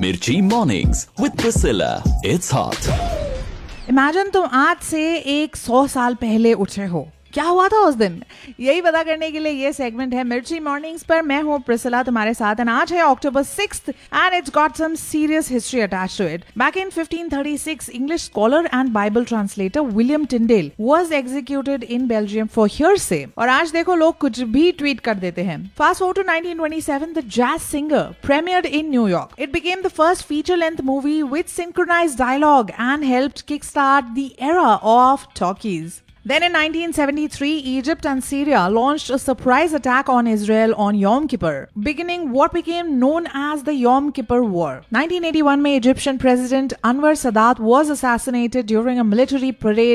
Mirchi Mornings with Priscilla. It's hot. Imagine तुम आज से 100 साल पहले उठे हो, क्या हुआ था उस दिन? यही पता करने के लिए ये सेगमेंट है मिर्ची मॉर्निंग्स पर। मैं हूँ प्रिसिला तुम्हारे साथ एंड आज है October 6th and it's got some serious history attached to it. Back in 1536 English scholar and Bible translator William Tyndale was executed in Belgium for hearsay. और आज देखो लोग कुछ भी ट्वीट कर देते हैं। Fast forward to 1927, the jazz singer premiered in New York. It became the first feature-length movie with synchronized dialogue and helped kickstart the era of talkies. Then in 1973, Egypt and Syria launched a surprise attack on Israel on Yom Kippur, beginning what became known as the Yom Kippur War. 1981 में Egyptian President Anwar Sadat was assassinated during a military parade